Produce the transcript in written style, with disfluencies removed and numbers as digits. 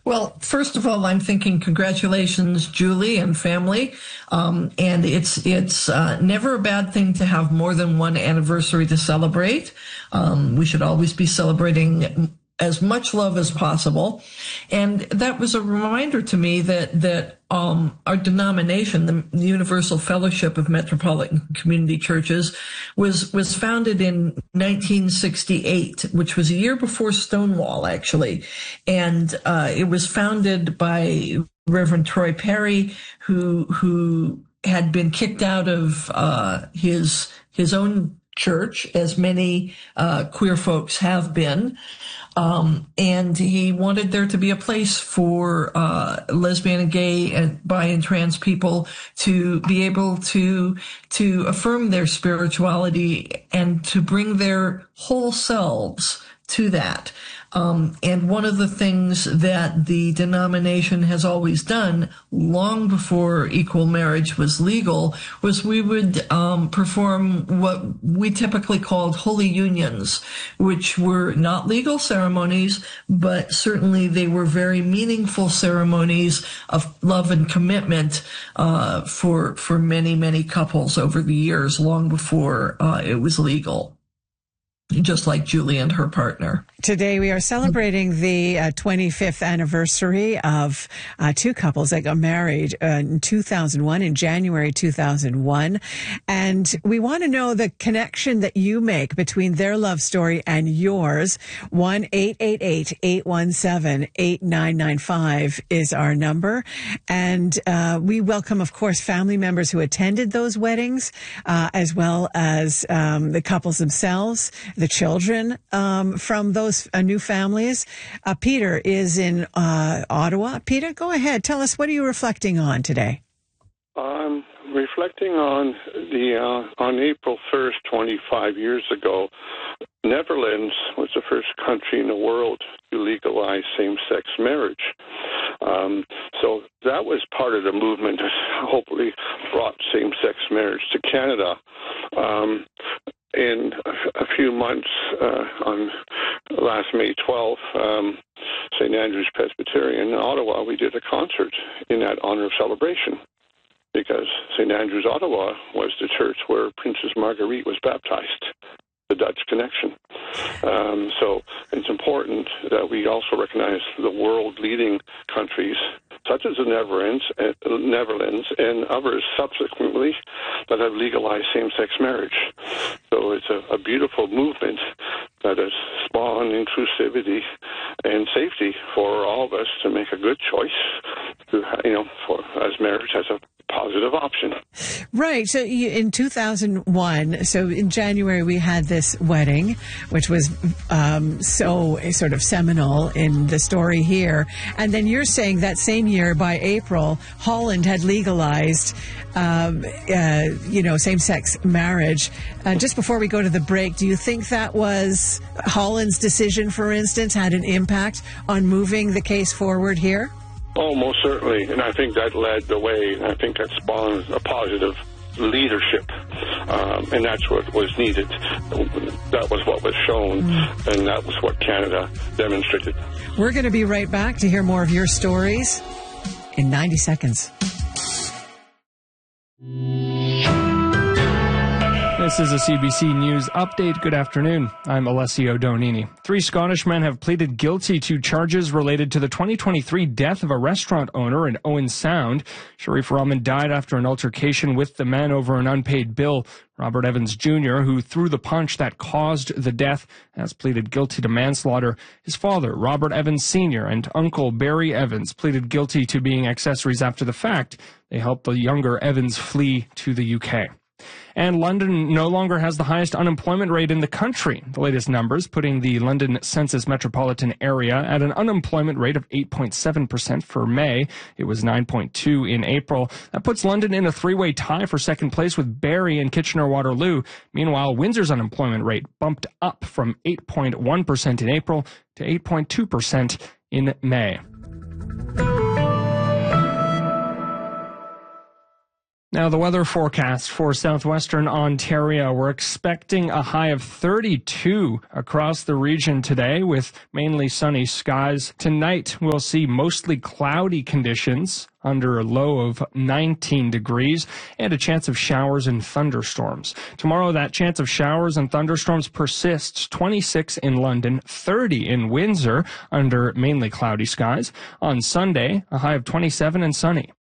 Well, first of all, I'm thinking congratulations, Julie and family. And it's never a bad thing to have more than one anniversary to celebrate. We should always be celebrating as much love as possible. And that was a reminder to me that our denomination, the Universal Fellowship of Metropolitan Community Churches, was founded in 1968, which was a year before Stonewall, actually. And it was founded by Reverend Troy Perry, who had been kicked out of his own church, as many queer folks have been. And he wanted there to be a place for lesbian and gay and bi and trans people to be able to affirm their spirituality and to bring their whole selves to that. And one of the things that the denomination has always done, long before equal marriage was legal, was we would perform what we typically called holy unions, which were not legal ceremonies, but certainly they were very meaningful ceremonies of love and commitment for many, many couples over the years, long before it was legal. Just like Julie and her partner. Today we are celebrating the 25th anniversary of two couples that got married in 2001, in January 2001. And we want to know the connection that you make between their love story and yours. 1-888-817-8995 is our number. And we welcome, of course, family members who attended those weddings, as well as the couples themselves, the children from those new families. Peter is in Ottawa. Peter, go ahead. Tell us, what are you reflecting on today? I'm reflecting on on April 1st, 25 years ago, Netherlands was the first country in the world to legalize same-sex marriage. So that was part of the movement that hopefully brought same-sex marriage to Canada. In a few months, on last May 12th, St. Andrew's Presbyterian in Ottawa, we did a concert in that honor of celebration, because St. Andrew's, Ottawa was the church where Princess Marguerite was baptized, the Dutch connection. So it's important that we also recognize the world-leading countries, such as the Netherlands and others subsequently, that have legalized same-sex marriage. So it's a beautiful movement that has spawned inclusivity and safety for all of us to make a good choice, as marriage has a positive option. Right. So in 2001, so in January, we had this wedding, which was so sort of seminal in the story here. And then you're saying that same year, by April, Holland had legalized, same-sex marriage. Just before we go to the break, do you think that was Holland's decision, for instance, had an impact on moving the case forward here? Oh, most certainly. And I think that led the way. I think that spawned a positive leadership. And that's what was needed. That was what was shown. And that was what Canada demonstrated. We're going to be right back to hear more of your stories in 90 seconds. This is a CBC News update. Good afternoon. I'm Alessio Donini. 3 Scottish men have pleaded guilty to charges related to the 2023 death of a restaurant owner in Owen Sound. Sharif Rahman died after an altercation with the men over an unpaid bill. Robert Evans Jr., who threw the punch that caused the death, has pleaded guilty to manslaughter. His father, Robert Evans Sr., and uncle Barry Evans pleaded guilty to being accessories after the fact. They helped the younger Evans flee to the UK. And London no longer has the highest unemployment rate in the country. The latest numbers putting the London Census metropolitan area at an unemployment rate of 8.7% for May. It was 9.2% in April. That puts London in a 3-way tie for second place with Barrie and Kitchener-Waterloo. Meanwhile, Windsor's unemployment rate bumped up from 8.1% in April to 8.2% in May. Now, the weather forecast for southwestern Ontario, we're expecting a high of 32 across the region today with mainly sunny skies. Tonight, we'll see mostly cloudy conditions under a low of 19 degrees and a chance of showers and thunderstorms. Tomorrow, that chance of showers and thunderstorms persists. 26 in London, 30 in Windsor under mainly cloudy skies. On Sunday, a high of 27 and sunny.